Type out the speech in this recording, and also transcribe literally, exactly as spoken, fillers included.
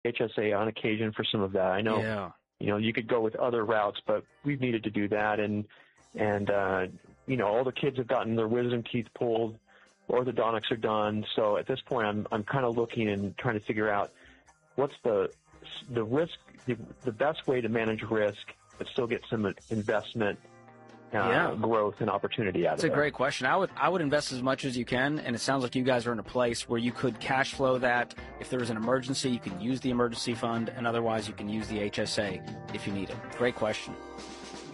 H S A on occasion for some of that. I know, Yeah. you know, you could go with other routes, but we've needed to do that. And, and, uh, you know, all the kids have gotten their wisdom teeth pulled, orthodontics are done. So at this point, I'm, I'm kind of looking and trying to figure out what's the, the risk, the, the best way to manage risk, but still get some investment, uh, Yeah. growth and opportunity out That's of a it. great question. I would I would invest as much as you can, and it sounds like you guys are in a place where you could cash flow that. If there was an emergency, you can use the emergency fund, and otherwise you can use the H S A if you need it. Great question.